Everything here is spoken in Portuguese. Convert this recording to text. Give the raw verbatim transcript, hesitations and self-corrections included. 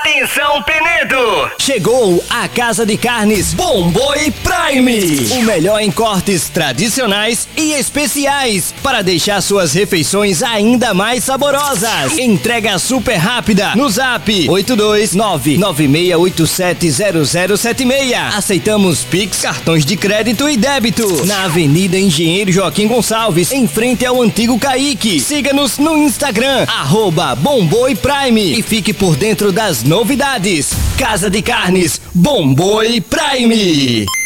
Atenção, Penedo! Chegou a Casa de Carnes Bomboi Prime. O melhor em cortes tradicionais e especiais para deixar suas refeições ainda mais saborosas. Entrega super rápida no Zap oito dois nove nove seis oito sete zero zero sete seis. Aceitamos Pix, cartões de crédito e débito. Na Avenida Engenheiro Joaquim Gonçalves, em frente ao antigo Caique. Siga-nos no Instagram, arroba Bomboi Prime, e fique por dentro das novidades. Casa de Carnes Bomboi Prime.